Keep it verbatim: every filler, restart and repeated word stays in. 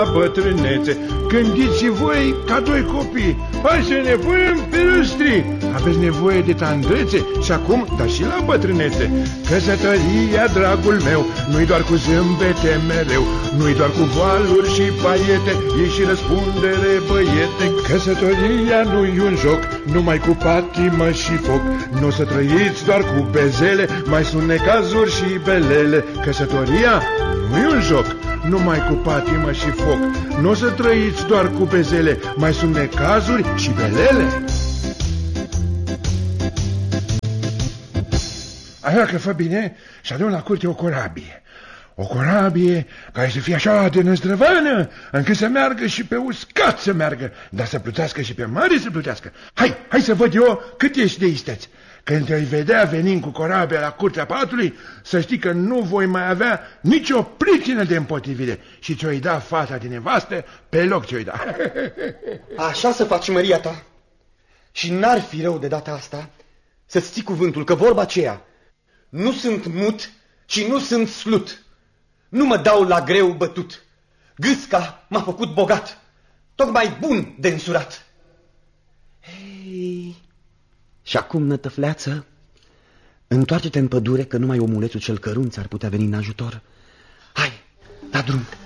bătrânețe. Gândiți și voi ca doi copii. Hai să ne punem pe lustri. Aveți nevoie de tandrețe și acum, dar și la bătrânețe. Căsătoria, dragul meu, nu-i doar cu zâmbete mereu, nu-i doar cu voaluri și paiete, e și răspundere, băiete. Căsătoria nu-i un joc, numai cu patimă și foc. Nu o să trăiți doar cu bezele, mai sunt necazuri și belele. Căsătoria nu-i un joc, numai cu patimă și foc. Nu o să trăiți doar cu bezele, mai sunt necazuri și belele. Așa că fă bine și adun la curte o corabie. O corabie care să fie așa de năzdrăvană, încât să meargă și pe uscat să meargă, dar să plutească și pe mare să plutească. Hai, hai să văd eu cât ești de isteț. Când te-ai vedea venind cu corabia la curtea patului, să știi că nu voi mai avea nicio pricină de împotrivire și ți-o-i da fata din nevastă pe loc ți-o-i da. Așa să faci, măria ta. Și n-ar fi rău de data asta să-ți ții cuvântul, că vorba aceea, nu sunt mut și nu sunt slut. Nu mă dau la greu bătut. Gâsca m-a făcut bogat, tocmai bun de însurat. Hei, și acum, nătăfleață, întoarce-te în pădure, că numai omulețul cel cărunt ar putea veni în ajutor. Hai, da drum.